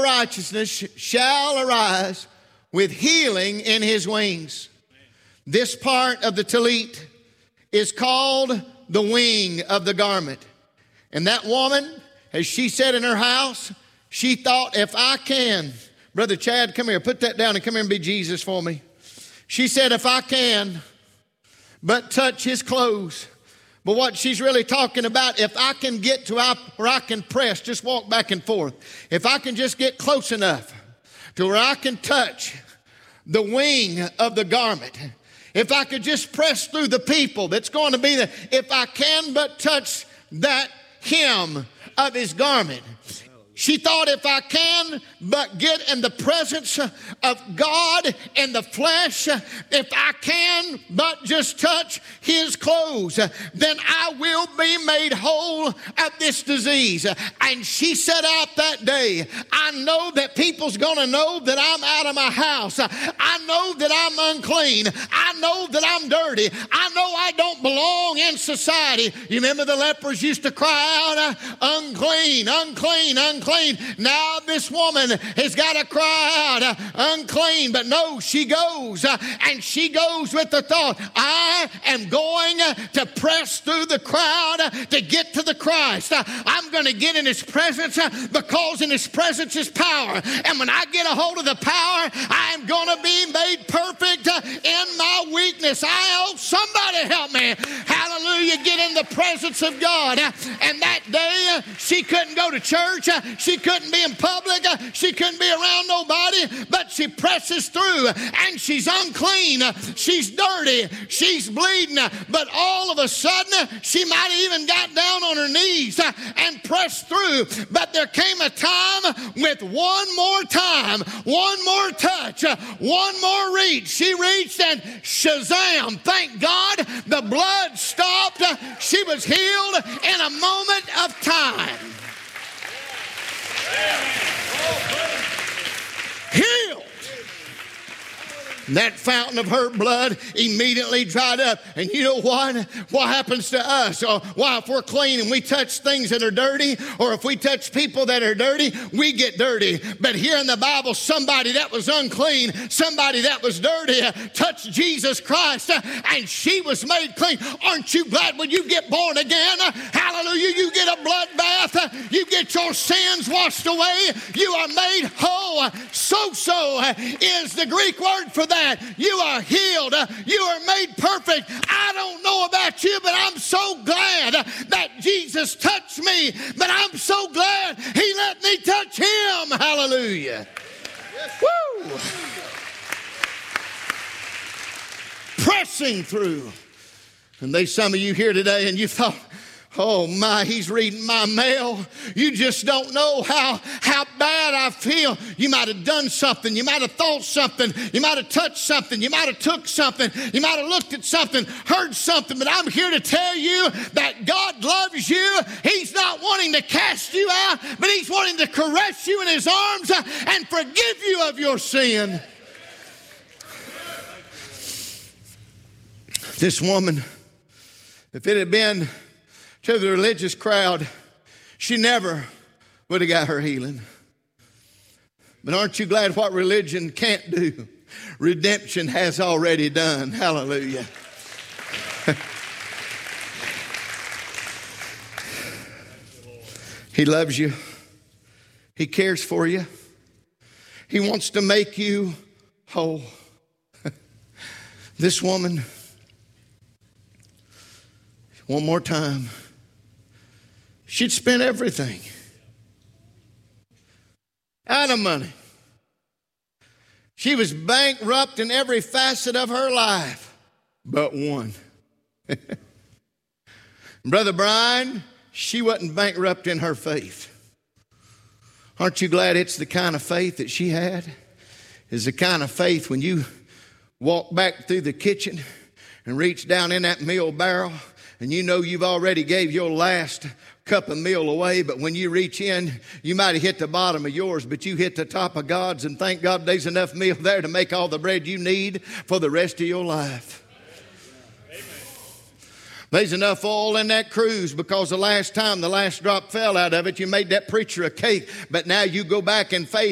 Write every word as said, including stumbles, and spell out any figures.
righteousness shall arise with healing in his wings. This part of the tallit is called the wing of the garment. And that woman, as she sat in her house, she thought, if I can, Brother Chad, come here, put that down and come here and be Jesus for me. She said, if I can but touch his clothes. But what she's really talking about, if I can get to where I can press, just walk back and forth. If I can just get close enough to where I can touch the wing of the garment. If I could just press through the people that's going to be there. If I can but touch that hem of his garment. She thought, if I can but get in the presence of God in the flesh, if I can but just touch his clothes, then I will be made whole of this disease. And she set out that day. I know that people's going to know that I'm out of my house. I know that I'm unclean. I know that I'm dirty. I know I don't belong in society. You remember the lepers used to cry out, unclean, unclean, unclean. Unclean. Now this woman has got to cry out, uh, unclean. But no, she goes uh, and she goes with the thought, I am going uh, to press through the crowd uh, to get to the Christ. Uh, I'm going to get in his presence uh, because in his presence is power. And when I get a hold of the power, I am going to be made perfect uh, in my weakness. I hope somebody help me. Hallelujah. Get in the presence of God. Uh, and that day uh, she couldn't go to church. Uh, She couldn't be in public. She couldn't be around nobody, but she presses through and she's unclean. She's dirty. She's bleeding. But all of a sudden, she might have even got down on her knees and pressed through. But there came a time with one more time, one more touch, one more reach. She reached and Shazam, thank God, the blood stopped. She was healed in a moment of time. Healed. And that fountain of her blood immediately dried up. And you know what? What happens to us? Or why, if we're clean and we touch things that are dirty, or if we touch people that are dirty, we get dirty. But here in the Bible, somebody that was unclean, somebody that was dirty, touched Jesus Christ, and she was made clean. Aren't you glad when you get born again? Hallelujah. You get a blood bath. You get your sins washed away. You are made whole. So-so is the Greek word for that. That. You are healed. You are made perfect. I don't know about you, but I'm so glad that Jesus touched me. But I'm so glad he let me touch him. Hallelujah. Yes. Woo. Pressing through. And there's some of you here today and you thought, oh my, he's reading my mail. You just don't know how, how bad I feel. You might have done something. You might have thought something. You might have touched something. You might have took something. You might have looked at something, heard something. But I'm here to tell you that God loves you. He's not wanting to cast you out, but he's wanting to caress you in his arms and forgive you of your sin. This woman, if it had been to the religious crowd, she never would have got her healing. But aren't you glad what religion can't do? Redemption has already done. Hallelujah. He loves you. He cares for you. He wants to make you whole. This woman, one more time, she'd spent everything. Out of money. She was bankrupt in every facet of her life, but one. Brother Brian, she wasn't bankrupt in her faith. Aren't you glad it's the kind of faith that she had? Is the kind of faith when you walk back through the kitchen and reach down in that meal barrel and you know you've already gave your last cup of meal away, but when you reach in, you might have hit the bottom of yours, but you hit the top of God's, and thank God there's enough meal there to make all the bread you need for the rest of your life. There's enough oil in that cruise because the last time the last drop fell out of it, you made that preacher a cake, but now you go back in faith